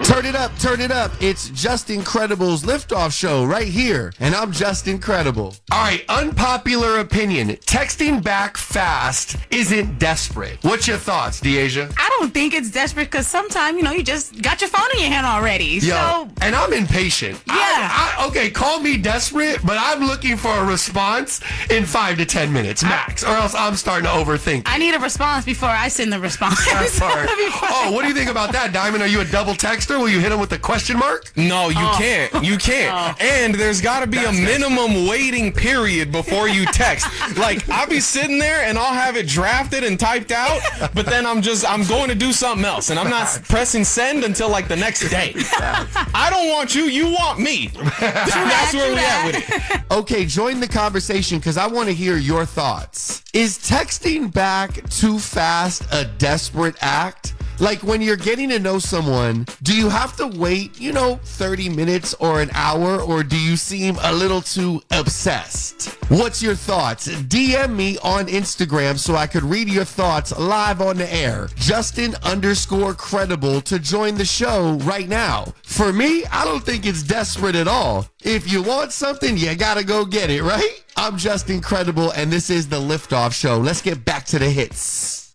Turn it up, turn it up. It's Just Incredible's Liftoff Show right here. And I'm Just Incredible. All right, unpopular opinion. Texting back fast isn't desperate. What's your thoughts, Deasia? I don't think it's desperate because sometimes, you just got your phone in your hand already. Yo, and I'm impatient. Yeah. Okay, call me desperate, but I'm looking for a response in 5 to 10 minutes max, or else I'm starting to overthink. I need a response before I send the response. Oh, what do you think about that, Diamond? Are you a double texter? Will you hit him with a question mark? No, you can't. You can't. And there's got to be a minimum waiting period before you text. Like, I'll be sitting there and I'll have it drafted and typed out, but then I'm going to do something else, and I'm not pressing send until like the next day. I don't want you. You want me. That's where we at with it. Okay, join the conversation because I want to hear your thoughts. Is texting back too fast a desperate act? Like when you're getting to know someone, do you have to wait, 30 minutes or an hour, or do you seem a little too obsessed? What's your thoughts? DM me on Instagram so I could read your thoughts live on the air. Justin_credible to join the show right now. For me, I don't think it's desperate at all. If you want something, you gotta go get it, right? I'm Justin Credible, and this is the Liftoff Show. Let's get back to the hits.